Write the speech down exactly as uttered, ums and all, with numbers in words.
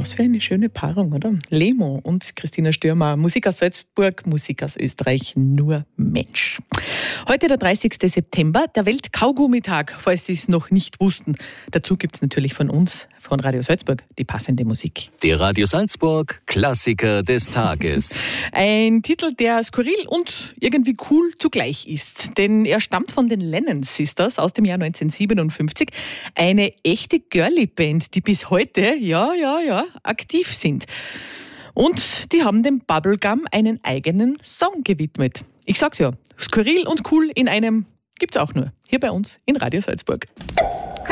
Was für eine schöne Paarung, oder? Lemo und Christina Stürmer. Musik aus Salzburg, Musik aus Österreich, nur Mensch. Heute der dreißigste September, der Welt-Kaugummitag, falls Sie es noch nicht wussten. Dazu gibt es natürlich von uns, von Radio Salzburg, die passende Musik. Der Radio Salzburg Klassiker des Tages. Ein Titel, der skurril und irgendwie cool zugleich ist. Denn er stammt von den Lennon Sisters aus dem Jahr neunzehnhundertsiebenundfünfzig. Eine echte Girly-Band, die bis heute, ja, ja, ja, aktiv sind. Und die haben dem Bubblegum einen eigenen Song gewidmet. Ich sag's ja, skurril und cool in einem gibt's auch nur hier bei uns in Radio Salzburg.